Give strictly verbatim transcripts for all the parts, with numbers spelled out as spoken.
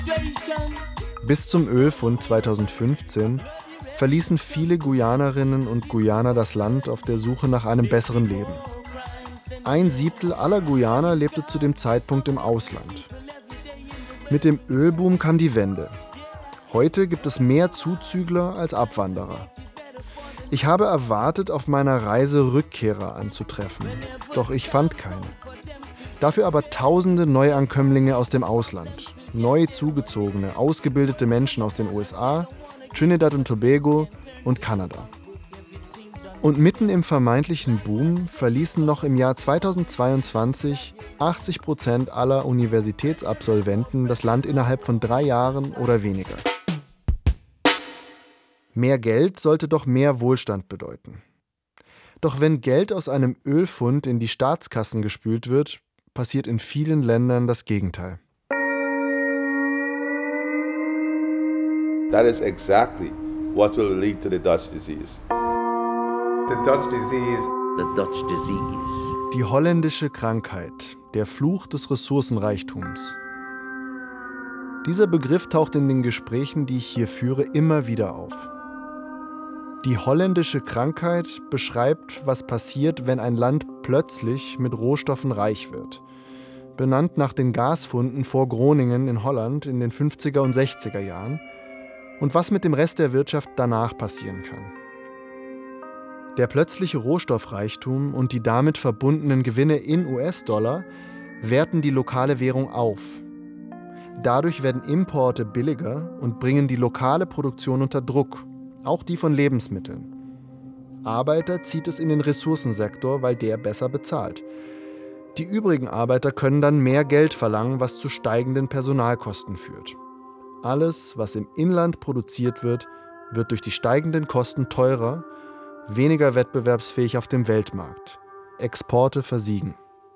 Bis zum Ölfund zweitausendfünfzehn verließen viele Guyanerinnen und Guyaner das Land auf der Suche nach einem besseren Leben. Ein Siebtel aller Guyaner lebte zu dem Zeitpunkt im Ausland. Mit dem Ölboom kam die Wende. Heute gibt es mehr Zuzügler als Abwanderer. Ich habe erwartet, auf meiner Reise Rückkehrer anzutreffen, doch ich fand keine. Dafür aber tausende Neuankömmlinge aus dem Ausland, neu zugezogene, ausgebildete Menschen aus den U S A, Trinidad und Tobago und Kanada. Und mitten im vermeintlichen Boom verließen noch im Jahr zweitausendzweiundzwanzig achtzig Prozent aller Universitätsabsolventen das Land innerhalb von drei Jahren oder weniger. Mehr Geld sollte doch mehr Wohlstand bedeuten. Doch wenn Geld aus einem Ölfund in die Staatskassen gespült wird, passiert in vielen Ländern das Gegenteil. That is exactly what will lead to the Dutch disease. The Dutch disease. The Dutch disease. Die holländische Krankheit, der Fluch des Ressourcenreichtums. Dieser Begriff taucht in den Gesprächen, die ich hier führe, immer wieder auf. Die holländische Krankheit beschreibt, was passiert, wenn ein Land plötzlich mit Rohstoffen reich wird. Benannt nach den Gasfunden vor Groningen in Holland in den fünfziger und sechziger Jahren und was mit dem Rest der Wirtschaft danach passieren kann. Der plötzliche Rohstoffreichtum und die damit verbundenen Gewinne in U S-Dollar werten die lokale Währung auf. Dadurch werden Importe billiger und bringen die lokale Produktion unter Druck, auch die von Lebensmitteln. Arbeiter zieht es in den Ressourcensektor, weil der besser bezahlt. Die übrigen Arbeiter können dann mehr Geld verlangen, was zu steigenden Personalkosten führt. Alles, was im Inland produziert wird, wird durch die steigenden Kosten teurer, weniger wettbewerbsfähig auf dem Weltmarkt. Exporte versiegen.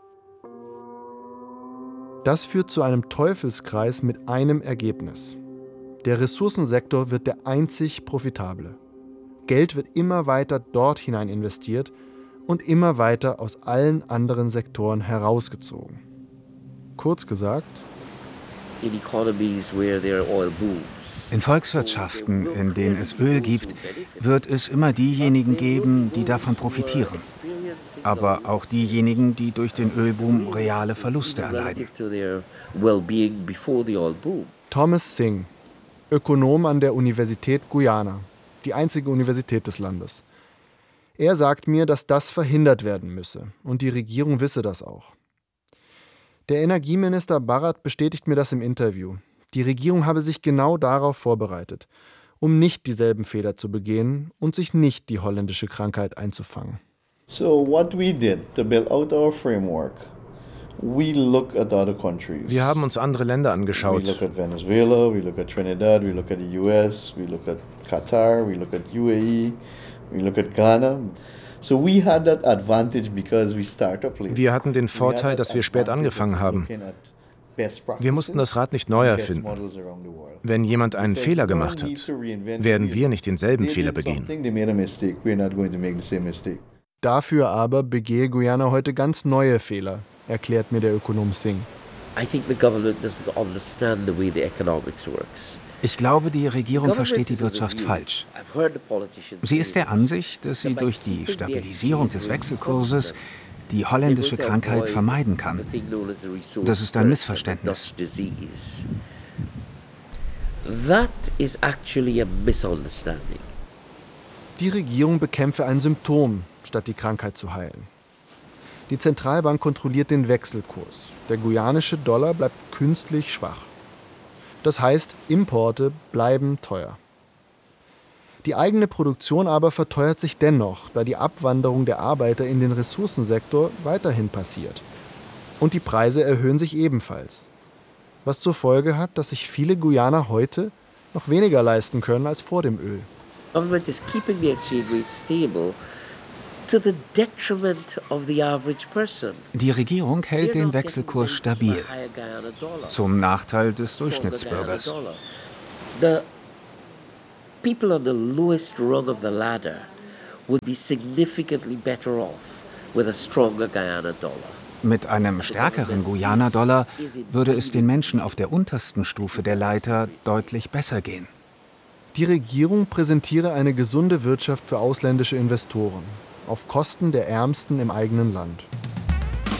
Das führt zu einem Teufelskreis mit einem Ergebnis. Der Ressourcensektor wird der einzig profitable. Geld wird immer weiter dort hinein investiert und immer weiter aus allen anderen Sektoren herausgezogen. Kurz gesagt, In economies where there are oil booms. In Volkswirtschaften, in denen es Öl gibt, wird es immer diejenigen geben, die davon profitieren. Aber auch diejenigen, die durch den Ölboom reale Verluste erleiden. Thomas Singh, Ökonom an der Universität Guyana, die einzige Universität des Landes. Er sagt mir, dass das verhindert werden müsse und die Regierung wisse das auch. Der Energieminister Bharat bestätigt mir das im Interview. Die Regierung habe sich genau darauf vorbereitet, um nicht dieselben Fehler zu begehen und sich nicht die holländische Krankheit einzufangen. So what we did to build out our framework, we look at other countries. Wir haben uns andere Länder angeschaut. We look at Venezuela, we look at Trinidad, we look at the U S, we look at Qatar, we look at U A E, we look at Ghana. So we had that advantage because we started late. Wir hatten den Vorteil, dass wir spät angefangen haben. Wir mussten das Rad nicht neu erfinden. Wenn jemand einen Fehler gemacht hat, werden wir nicht denselben Fehler begehen. Dafür aber begehe Guyana heute ganz neue Fehler, erklärt mir der Ökonom Singh. Ich glaube, die Regierung versteht die Wirtschaft falsch. Sie ist der Ansicht, dass sie durch die Stabilisierung des Wechselkurses die holländische Krankheit vermeiden kann. Das ist ein Missverständnis. That is actually a misunderstanding. Die Regierung bekämpfe ein Symptom, statt die Krankheit zu heilen. Die Zentralbank kontrolliert den Wechselkurs. Der guyanische Dollar bleibt künstlich schwach. Das heißt, Importe bleiben teuer. Die eigene Produktion aber verteuert sich dennoch, da die Abwanderung der Arbeiter in den Ressourcensektor weiterhin passiert. Und die Preise erhöhen sich ebenfalls. Was zur Folge hat, dass sich viele Guyaner heute noch weniger leisten können als vor dem Öl. Government is keeping the exchange rate stable to the detriment of the average person. Die Regierung hält den Wechselkurs stabil, zum Nachteil des Durchschnittsbürgers. The people on the lowest rung of the ladder would be significantly better off with a stronger Guyana dollar. Mit einem stärkeren Guyana-Dollar würde es den Menschen auf der untersten Stufe der Leiter deutlich besser gehen. Die Regierung präsentiere eine gesunde Wirtschaft für ausländische Investoren, auf Kosten der Ärmsten im eigenen Land.